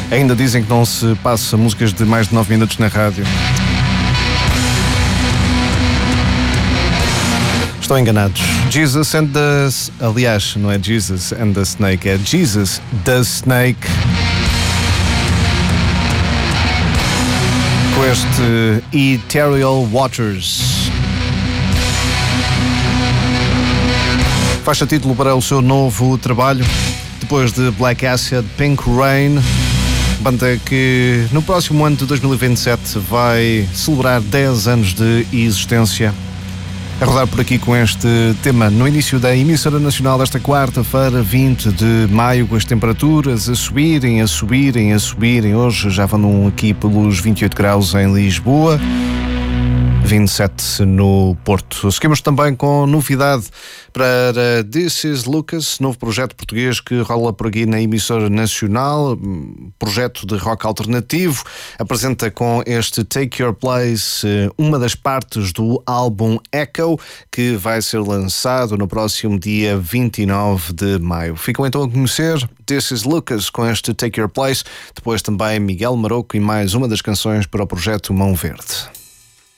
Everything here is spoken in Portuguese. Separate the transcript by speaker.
Speaker 1: Ainda dizem que não se passa músicas de mais de 9 minutos na rádio. Estão enganados. Jesus and the... Aliás, não é Jesus and the Snake, é Jesus the Snake. Com este Ethereal Waters. Faixa título para o seu novo trabalho, depois de Black Acid, Pink Rain. Banda que no próximo ano de 2027 vai celebrar 10 anos de existência. A rodar por aqui com este tema no início da emissora nacional desta quarta-feira, 20 de maio, com as temperaturas a subirem. Hoje já vão aqui pelos 28 graus em Lisboa, 27 no Porto. Seguimos também com novidade para This Is Lucas, novo projeto português que rola por aqui na emissora nacional, projeto de rock alternativo. Apresenta com este Take Your Place uma das partes do álbum Echo, que vai ser lançado no próximo dia 29 de maio. Ficam então a conhecer This Is Lucas com este Take Your Place, depois também Miguel Maroco e mais uma das canções para o projeto Mão Verde.